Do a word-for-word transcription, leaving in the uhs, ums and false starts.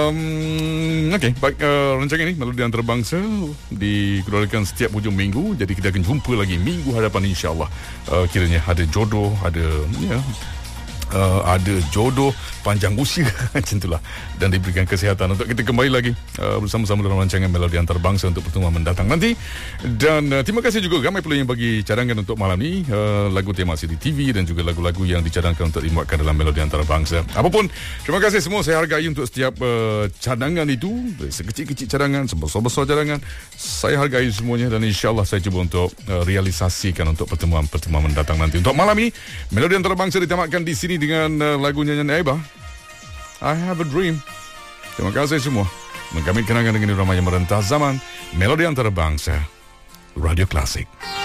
Um, Okey, baik, uh, rancangan ini Melodi Antarabangsa dikeluarkan setiap hujung minggu. Jadi kita akan jumpa lagi minggu hadapan, insya-Allah. Uh, kiranya ada jodoh, ada ya, uh, ada jodoh panjang usia macam itulah, dan diberikan kesihatan untuk kita kembali lagi uh, bersama-sama dalam rancangan Melodi Antarabangsa untuk pertemuan mendatang nanti. Dan uh, terima kasih juga ramai pula yang bagi cadangan untuk malam ni, uh, lagu tema City T V dan juga lagu-lagu yang dicadangkan untuk dimuatkan dalam Melodi Antarabangsa. Apapun, terima kasih semua, saya hargai untuk setiap uh, cadangan itu, sekecil-kecil cadangan, sebesar-besar cadangan, saya hargai semuanya, dan insya-Allah saya cuba untuk uh, realisasikan untuk pertemuan-pertemuan mendatang nanti. Untuk malam ini Melodi Antarabangsa ditamatkan di sini dengan uh, lagu nyanyian Aibah, I Have a Dream. Terima kasih semua. Menggamit kenangan dengan irama yang merentah zaman. Melodi Antarabangsa, Radio Klasik.